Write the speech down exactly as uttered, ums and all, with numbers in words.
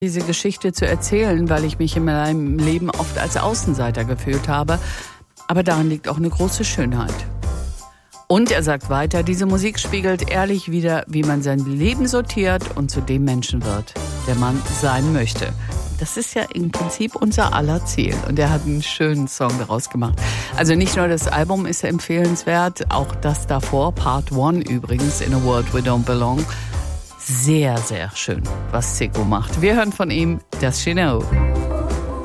diese Geschichte zu erzählen, weil ich mich in meinem Leben oft als Außenseiter gefühlt habe. Aber darin liegt auch eine große Schönheit. Und er sagt weiter, diese Musik spiegelt ehrlich wider, wie man sein Leben sortiert und zu dem Menschen wird, der man sein möchte. Das ist ja im Prinzip unser aller Ziel. Und er hat einen schönen Song daraus gemacht. Also nicht nur das Album ist empfehlenswert, auch das davor, Part One übrigens, In a World We Don't Belong. Sehr, sehr schön, was Zico macht. Wir hören von ihm das Chino.